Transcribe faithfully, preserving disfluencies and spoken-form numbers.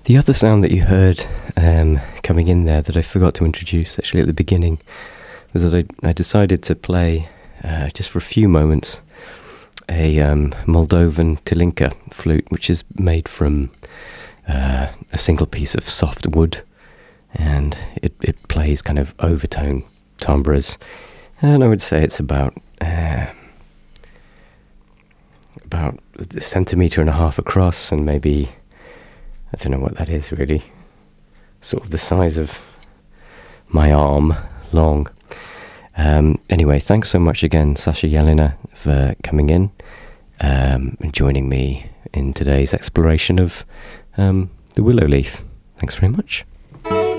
The other sound that you heard um, coming in there that I forgot to introduce actually at the beginning was that I, I decided to play, uh, just for a few moments, a um, Moldovan tilinka flute, which is made from uh, a single piece of soft wood, and it, it plays kind of overtone timbres, and I would say it's about uh, about a centimetre and a half across, and maybe, I don't know what that is really, sort of the size of my arm long. Um, anyway, thanks so much again, Sasha Yelena, for coming in um, and joining me in today's exploration of um, the willow leaf. Thanks very much.